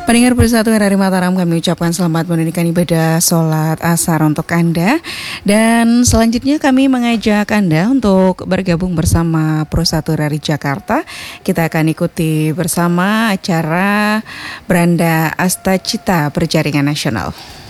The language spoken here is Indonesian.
Pendengar Persatu RRI Mataram, kami ucapkan selamat menunaikan ibadah sholat asar untuk Anda. Dan selanjutnya kami mengajak Anda untuk bergabung bersama Persatu RRI Jakarta. Kita akan ikuti bersama acara Beranda Asta Cita Berjaringan Nasional.